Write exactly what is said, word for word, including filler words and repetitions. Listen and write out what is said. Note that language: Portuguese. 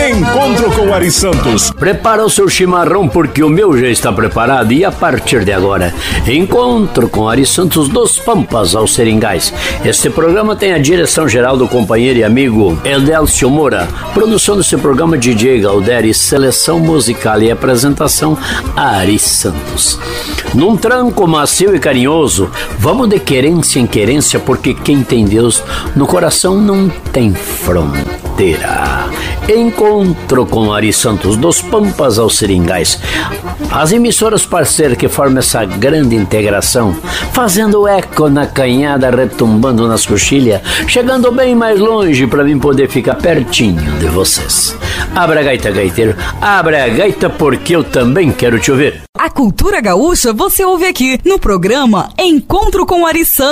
Encontro com Ari Santos. Prepara o seu chimarrão porque o meu já está preparado e a partir de agora, Encontro com Ari Santos dos Pampas aos Seringais. Este programa tem a direção geral do companheiro e amigo Edelcio Moura, produção desse programa D J Galderi, seleção musical e apresentação Ari Santos. Num tranco macio e carinhoso, vamos de querência em querência, porque quem tem Deus no coração não tem fronteira. Encontro com Ari Santos dos Pampas aos Seringais. As emissoras parceiras que formam essa grande integração, fazendo eco na canhada, retumbando nas coxilhas, chegando bem mais longe para mim poder ficar pertinho de vocês. Abra a gaita, gaiteiro, abra a gaita porque eu também quero te ouvir. A cultura gaúcha você ouve aqui no programa Encontro com Ari Santos.